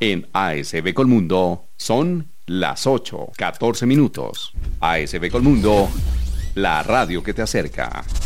En ASB Colmundo son las 8:14. ASB Colmundo, la radio que te acerca.